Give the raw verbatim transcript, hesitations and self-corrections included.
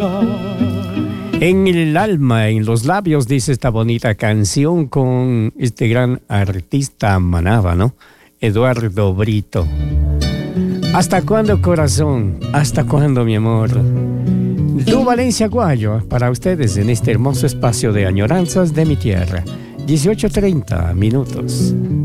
En el alma, en los labios, dice esta bonita canción con este gran artista Manaba, ¿no? Eduardo Brito. ¿Hasta cuándo, corazón? ¿Hasta cuándo, mi amor? Du Valencia Guayo, para ustedes en este hermoso espacio de añoranzas de mi tierra. dieciocho treinta minutos.